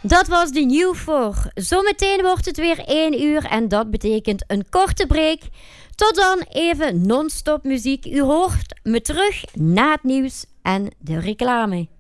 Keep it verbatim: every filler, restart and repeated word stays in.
Dat was de New voor. Zometeen wordt het weer één uur en dat betekent een korte break. Tot dan even non-stop muziek. U hoort me terug na het nieuws en de reclame.